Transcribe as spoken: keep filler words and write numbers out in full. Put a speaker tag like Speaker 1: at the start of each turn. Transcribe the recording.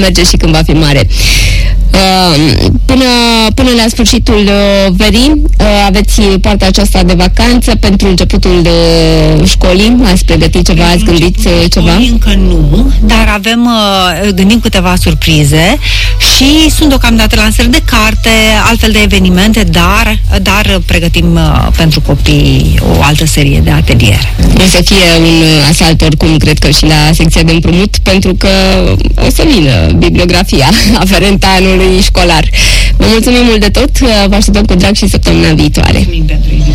Speaker 1: merge și când va fi mare. Uh, până, până la sfârșitul uh, verii uh, aveți partea aceasta de vacanță pentru începutul de școlii. Ați pregătit ceva, ați gândit uh, ceva?
Speaker 2: Încă nu, dar avem, uh, gândim câteva surprize și sunt deocamdată lansări de carte, altfel de evenimente, dar, dar pregătim uh, pentru copii o altă serie de ateliere.
Speaker 1: O să fie un asalt oricum, cred că și la secția de împrumut, pentru că o să vină bibliografia aferentă anului școlar. Vă mulțumim mult de tot, vă așteptăm cu drag și săptămâna viitoare.